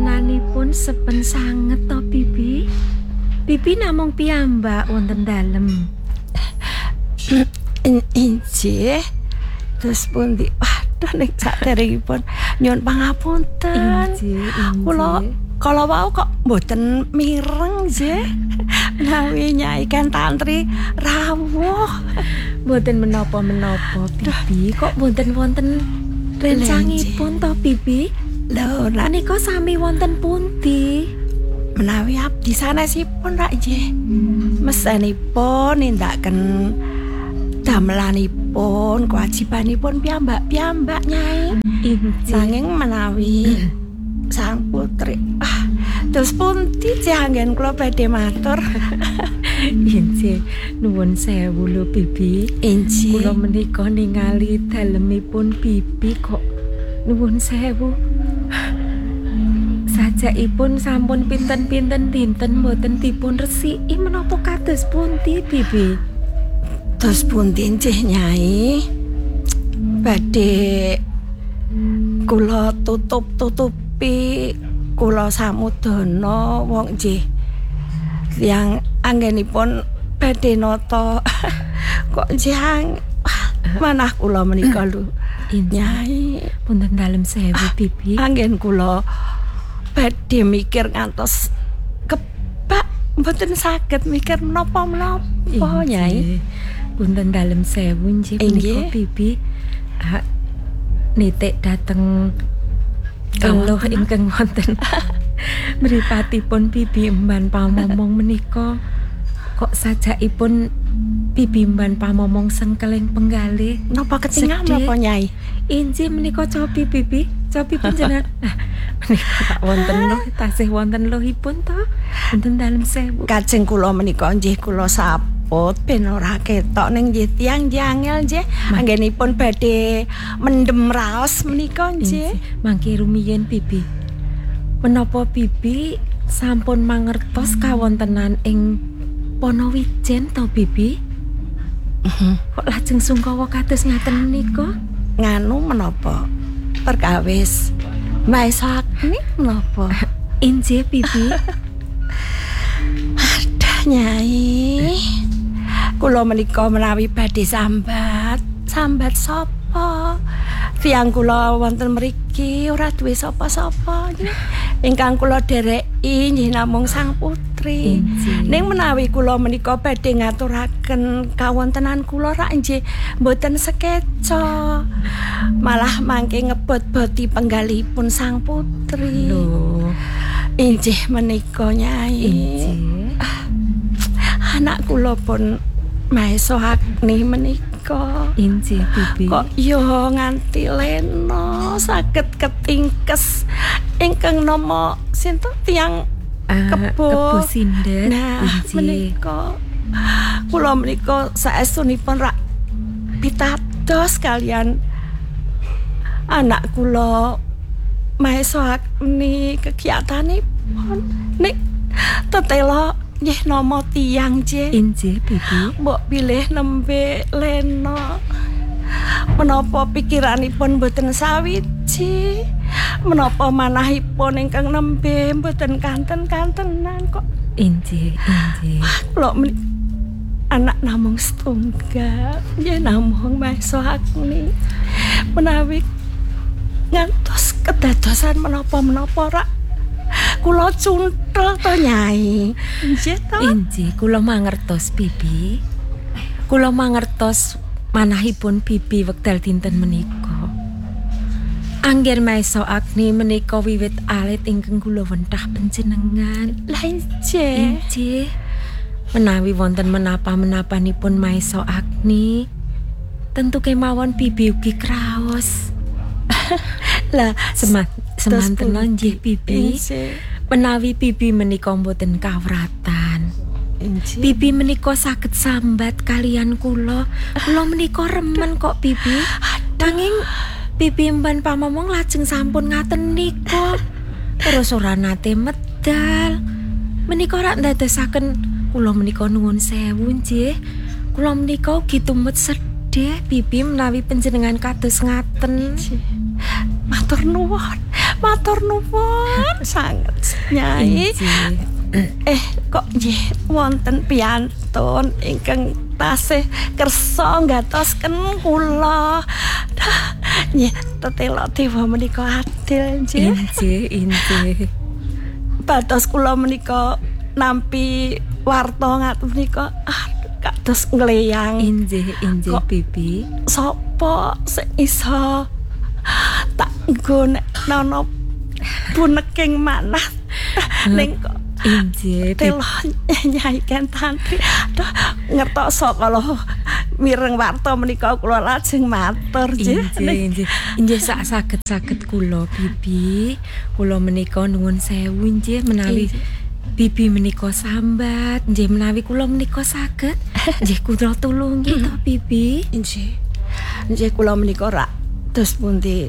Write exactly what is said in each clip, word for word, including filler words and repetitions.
wontenanipun sepen sanget to Bibi. Bibi namung piyambak wonten dalem. Injih. Terus pundi? Waduh nek saderengipun nyuwun pangapunten. Injih, injih. Kula kala wau kok mboten mireng nggih. Menawi Nyai kan tantri rawuh. Mboten menapa-menapa Bibi, kok mboten wonten rencangipun to Bibi? Lho, nek Menika sami wonten pundi? menawi abdi sanesipun rak nggih. Mesenipun nindakaken damelanipun, kewajibanipun piyambak-piyambak Nyai. Injih. Nanging menawi sang putri, ah, terus pundi janggen kula badhe matur. Injih, nuwun sewu lho Bibi. Injih. Kula menika ningali dalemipun Bibi kok nuwun sewu. Sajakipun sampun pinten-pinten dinten mboten dipun resiki menapa kados pundi Bibi? Terus pundi nggih Nyai? Badhe kula tutup-tutupi, kula samudana wong nggih yang anggenipun badhe nata kok jang manah kula menika lho Nyai. Punten dalem sewu Bibi. Anggen kula badhe mikir ngantos kebak mboten saged mikir menapa-menapa Nyai. Punten dalem sewu nggih Inggih. punika Bibi. Ah, nitik dateng eluh ingkang wonten mripatipun Bibi Mban Pamomong menika kok sajakipun Bibi Mban Pamomong sengkeling penggalih. Napa ketingal Sedih. napa Nyai? Injih menika cobi Bibi, cobi panjenengan. Nah, menika tak wonten loh, tasih wonten lohipun to. Wonten dalem sewu. Kajeng kula menika nggih kula saput ben ora ketok ning nggih tiyang jangel nggih. Anggenipun badhe mendem raos menika nggih. Injih, mangke rumiyin Bibi. Menapa Bibi sampun mangertos kawontenan ing Ponowijen to Bibi? Kok lajeng sungkawa kados ngaten menika? Nganu menapa? Perkawis Maesa Agni menapa? Injih Bibi. Aduh Nyai. Kula menika menawi badhe sambat, sambat sapa? Tiyang kula wonten mriki ora duwe sapa-sapa nggih. Ingkang kula dereki nggih namung sang putri. Injih. Ning menawi kula menika badhe ngaturaken kawontenan kula rak nggih mboten sekeca. Malah mangke ngebot-boti penggalihipun sang putri. Lho, Injih menika Nyai. injih. Anak kula pun Maesa Agni menika. Injih Bibi. Kok yo nganti lena saged ketingkes ingkang nama sinten tiyang Ah, kebo. kebo sinder. Nah, Injih. menika kula menika saestunipun rak pitados kalian anak kula Maesa Agni kegiatanipun nek tetela nggih nama tiyang nggih. Injih Bibi. Mbok pilih nembe lena. Menapa pikiranipun boten sawiji? Menapa manahipun ingkang nembe boten kanten-kantenan kok? Injih, injih. Kula meni- anak namung setunggal, nggih namung Maesa Agni. Menawi ngantos kedadosan menapa-menapa rak kula cuntel to Nyai. Nggih to? Injih, kula mangertos Bibi. Kula mangertos manahipun Bibi wekdal dinten menika. Angger Maesa Agni menika wiwit alit ingkang kula wentah panjenengan. Lah nggih. Injih. Menawi wonten menapa-menapanipun Maesa Agni, tentu kemawon Bibi ugi kraos. Lah Semat semanten nggih Bibi. Injih. Menawi Bibi menika mboten kawratan. Bibi menika saged sambat kalian kula. Kula menika remen kok Bibi. Nanging Bibi Mban Pamomong lajeng sampun ngaten nika. Terus ora nate medal. Menika rak ndadosaken kula menika nuwun sewu nggih. Kula menika ugi tumut sedih Bibi menawi panjenengan kados ngaten. Matur nuwun. Matur nuwun sanget Nyai. Eh kok nggih wonten piyantun ingkang tasih kersa ngatosken kula. Nggih tetela dewa menika adil nggih. Injih, injih. Batos kula menika nampi warta ngaten menika kados ngleyang. Injih, injih Kok Bibi. Sapa sing iso tak nggo nek nono puneking manah ning kok injih telo Nyai Kentantri. Aduh ngertoso kalau mireng warta menika kula lajeng matur nggih. Injih, injih. Injih sak saged-saged kula Bibi. Kula menika nuwun sewu nggih menawi Bibi menika sambat, nggih menawi kula menika saged, nggih kula tulungi to Bibi. Nggih. Nggih kula menika rak terus pundi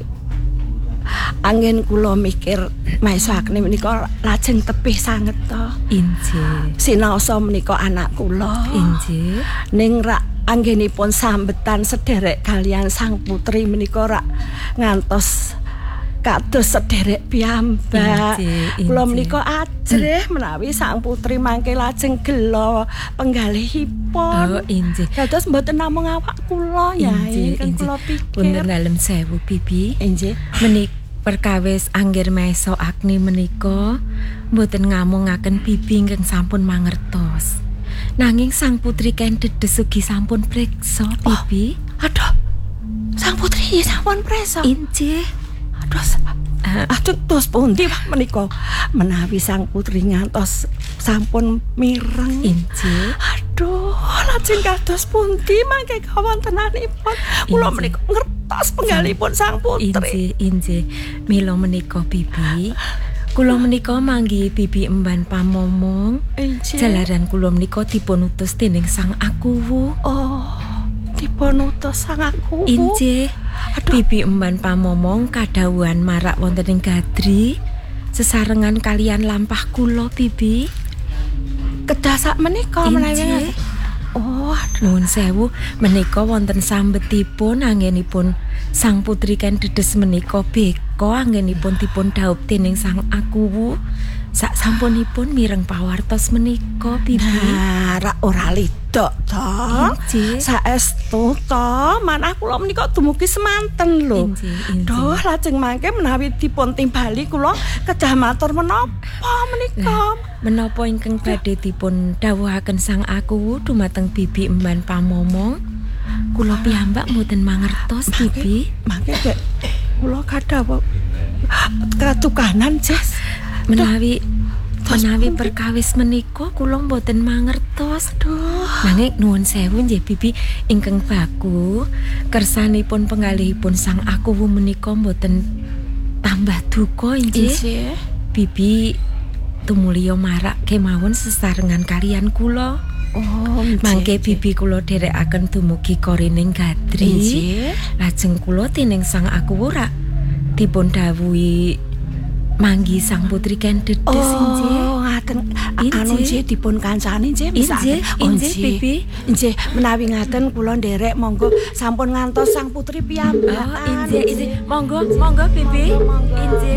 angin kula mikir Maesa Agni menika lajeng tebih sanget to. Injih. Sinaosa menika anak kula. Injih. Ning rak anggenipun sambetan sederek kalian sang putri menika rak ngantos kados sederek piyambak. Kula menika ajrih menawi sang putri mangke lajeng gelo penggalihipun. Oh, injih. Dados mboten namung awak kula ya ingkang kula pikir. Punten dalem sewu Bibi. Injih. Menik perkawis Angger Maesa Agni menika mboten ngamungaken Bibi ingkang sampun mangertos. Nanging sang putri kan dedes ugi sampun preksa Bibi. Oh, aduh. Sang putri sampun presa. Injih. Aduh, aduh tos pundi menika menawi sang putri ngantos sampun mireng. Injih. Aduh, lajeng kados pundi mangke kawontenanipun kula menika ngertos penggalipun sang putri. Injih, injih. Mila menika Bibi. Kula menika manggi Bibi emban pamomong. Jalaran kula menika dipun utus dening Sang Akuwu. Oh, dipun utus Sang Akuwu. Injih. Bibi emban pamomong kadhawuhan marak wonten ing Gadri sesarengan kalian lampah kula Bibi. Kedah sak menika menawi. Oh, nuwun sewu menika wonten sambetipun anggenipun sang putri kan dedes menika beka anggenipun dipun dhaup dening Sang Akuwu sak sampunipun mireng pawartos menika Bibi. Nah, ra ora lidok to. Saestu to, manah kula menika dumugi semanten lho. Duh, lajeng mangke menawi dipun timbali kula kedah matur menapa menika. Menapa ingkang badhe dipun dawuhaken Sang Akuwu dumateng Bibi emban pamomong? Kula piyambak mboten mangertos Bibi. Mangke kula kadhawu katukanan Jes. Menawi menawi perkawis menika kula mboten mangertos. Aduh. Nanging nuwun sewu nggih Bibi ingkang baku kersanipun penggalihipun Sang Akuwu menika mboten tambah duka nggih. Bibi tumulya marak kemawon sesarengan kalian kula. Oh, mangke Bibi kula dherekaken dumugi Korining Gadri. Lajeng kula dening Sang Akuwu rak dipun dawuhi manggi sang putri kan dedes injih. Oh, ngaten anu nggih dipun kancani nggih injih. Injih Bibi. Injih menawi ngaten kula nderek monggo sampun ngantos sang putri piyambak. Oh, injih injih. Monggo, monggo Bibi. Injih.